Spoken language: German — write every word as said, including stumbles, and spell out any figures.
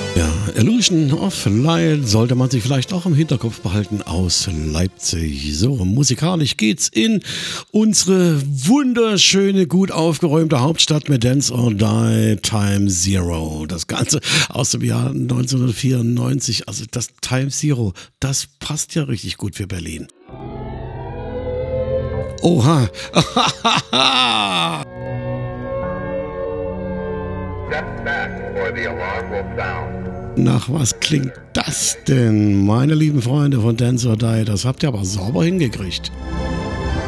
Ja, Illusion of Light sollte man sich vielleicht auch im Hinterkopf behalten aus Leipzig. So, musikalisch geht's in unsere wunderschöne, gut aufgeräumte Hauptstadt mit Dance or Die Time Zero. Das Ganze aus dem Jahr neunzehnhundertvierundneunzig. Also das Time Zero, das passt ja richtig gut für Berlin. Oha. Step back or the alarm will sound. Nach was klingt das denn, meine lieben Freunde von Dance or Die? Das habt ihr aber sauber hingekriegt.